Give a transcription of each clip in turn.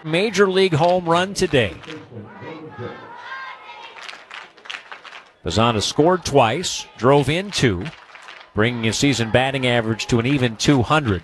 major league home run today. Bazzana scored twice, drove in 2, bringing his season batting average to an even 200.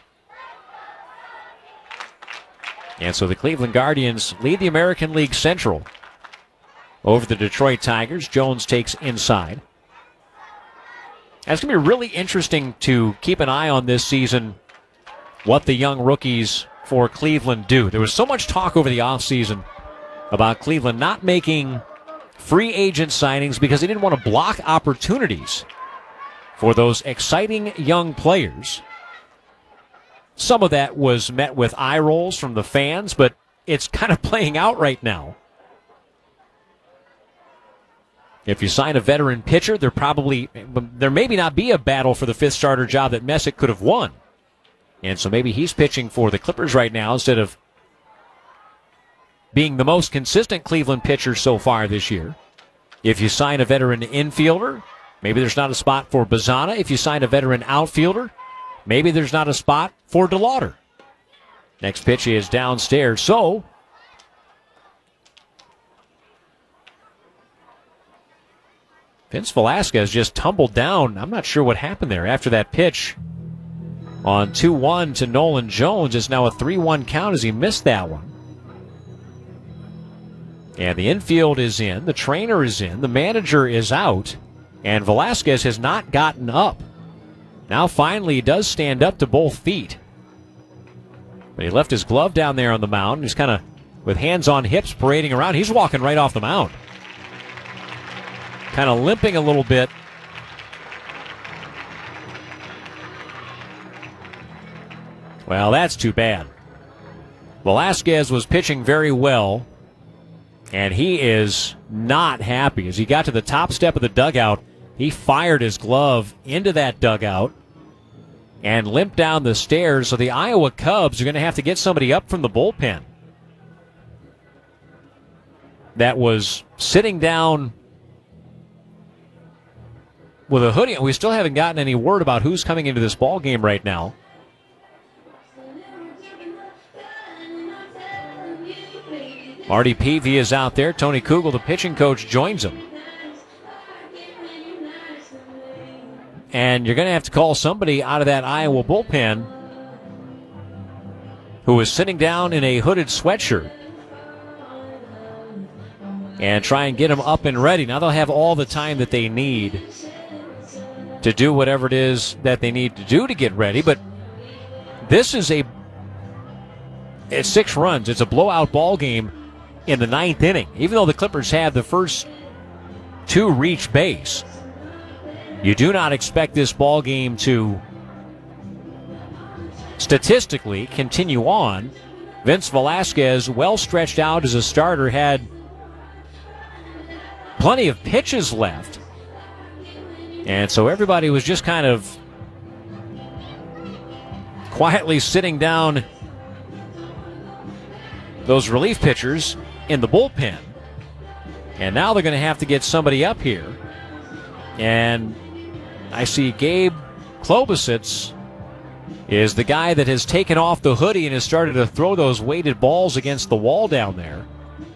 And so the Cleveland Guardians lead the American League Central over the Detroit Tigers. Jones takes inside. It's going to be really interesting to keep an eye on this season, what the young rookies for Cleveland do. There was so much talk over the offseason about Cleveland not making free agent signings because they didn't want to block opportunities for those exciting young players. Some of that was met with eye rolls from the fans, but it's kind of playing out right now. If you sign a veteran pitcher, there maybe not be a battle for the fifth starter job that Messick could have won. And so maybe he's pitching for the Clippers right now instead of being the most consistent Cleveland pitcher so far this year. If you sign a veteran infielder, maybe there's not a spot for Bazzana. If you sign a veteran outfielder, maybe there's not a spot for DeLauder. Next pitch is downstairs. So Vince Velasquez just tumbled down. I'm not sure what happened there after that pitch on 2-1 to Nolan Jones. It's now a 3-1 count as he missed that one. And the infield is in. The trainer is in. The manager is out. And Velasquez has not gotten up. Now finally he does stand up to both feet. But he left his glove down there on the mound. He's kind of with hands on hips parading around. He's walking right off the mound. Kind of limping a little bit. Well, that's too bad. Velasquez was pitching very well, and he is not happy. As he got to the top step of the dugout, he fired his glove into that dugout and limped down the stairs. So the Iowa Cubs are going to have to get somebody up from the bullpen that was sitting down with a hoodie. We still haven't gotten any word about who's coming into this ball game right now. Marty Peavy is out there. Tony Kugel, the pitching coach, joins him. And you're going to have to call somebody out of that Iowa bullpen who is sitting down in a hooded sweatshirt and try and get him up and ready. Now they'll have all the time that they need to do whatever it is that they need to do to get ready. But this is it's 6 runs. It's a blowout ball game in the 9th inning. Even though the Clippers had the first 2 reach base, you do not expect this ball game to statistically continue on. Vince Velasquez, well stretched out as a starter, had plenty of pitches left. And so everybody was just kind of quietly sitting down those relief pitchers in the bullpen. And now they're going to have to get somebody up here. And I see Gabe Klobuchar is the guy that has taken off the hoodie and has started to throw those weighted balls against the wall down there.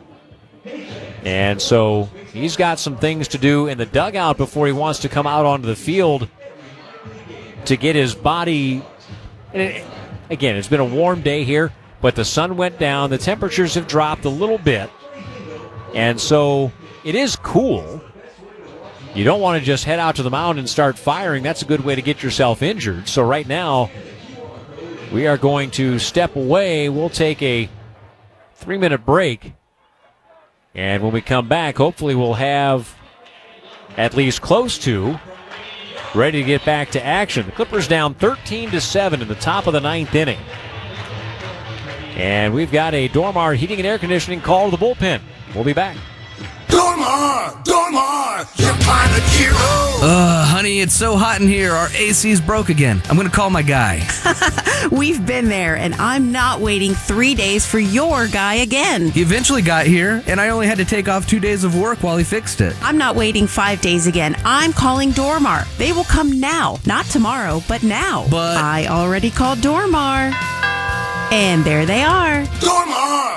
And so he's got some things to do in the dugout before he wants to come out onto the field to get his body. Again, it's been a warm day here, but the sun went down. The temperatures have dropped a little bit. And so it is cool. You don't want to just head out to the mound and start firing. That's a good way to get yourself injured. So right now, we are going to step away. We'll take a 3-minute break. And when we come back, hopefully we'll have at least close to ready to get back to action. The Clippers down 13-7 in the top of the 9th inning. And we've got a Dormar Heating and Air Conditioning call to the bullpen. We'll be back. Dormar, your pilot hero. Honey, it's so hot in here. Our AC's broke again. I'm going to call my guy. We've been there, and I'm not waiting 3 days for your guy again. He eventually got here, and I only had to take off 2 days of work while he fixed it. I'm not waiting 5 days again. I'm calling Dormar. They will come now. Not tomorrow, but now. But I already called Dormar. And there they are. Dormar,